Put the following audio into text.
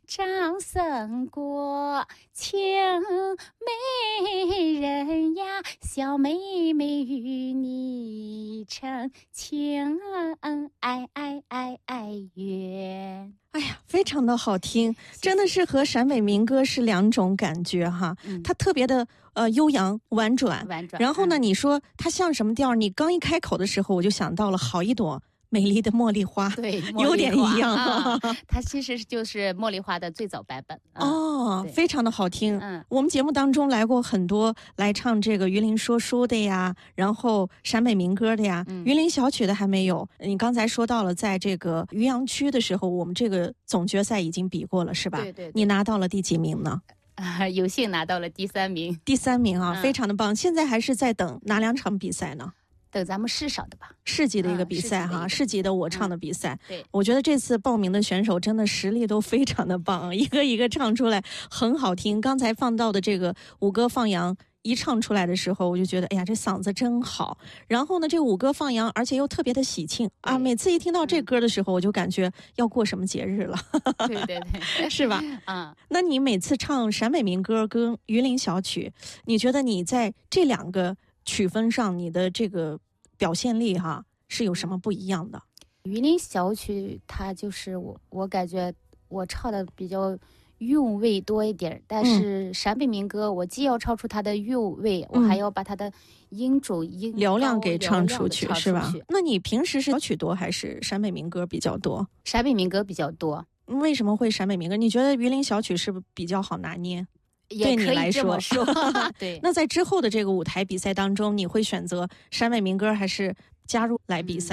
张三过，请美人呀，小妹妹与你成情爱缘。 哎呀，非常的好听，真的是和陕北民歌是两种感觉哈。它特别的悠扬婉转，然后呢，你说它像什么调？你刚一开口的时候，我就想到了好一朵美丽的茉莉花， 对， 有点一样。 它其实就是茉莉花的最早版本。 非常的好听。我们节目当中来过很多来唱这个榆林说书的呀，然后陕北民歌的呀，榆林小曲的还没有。你刚才说到了，在这个渔阳区的时候，我们这个总决赛已经比过了，是吧？ 对。 你拿到了第几名呢？ 有幸拿到了第3名。 第3名啊，非常的棒。现在还是在等哪2场比赛呢？ 等咱们市上的吧， 市级的一个比赛哈，市级的我唱的比赛。 对， 我觉得这次报名的选手真的实力都非常的棒，一个一个唱出来很好听。刚才放到的这个五歌放羊一唱出来的时候，我就觉得哎呀，这嗓子真好。然后呢，这个五歌放羊，而且又特别的喜庆啊！每次一听到这歌的时候，我就感觉要过什么节日了。 对， 是吧？那你每次唱陕北民歌跟榆林小曲，你觉得你在这2个曲风上，你的这个表现力哈是有什么不一样的？ 榆林小曲它就是我感觉我唱的比较韵味多一点，但是陕北民歌我既要唱出它的韵味，我还要把它的音准嘹亮给唱出去，是吧？那你平时是小曲多还是陕北民歌比较多？ 陕北民歌比较多。 为什么会陕北民歌？你觉得榆林小曲是不是比较好拿捏？ 也可以这么说。对。 那在之后的这个舞台比赛当中，你会选择陕北民歌还是加入来比赛？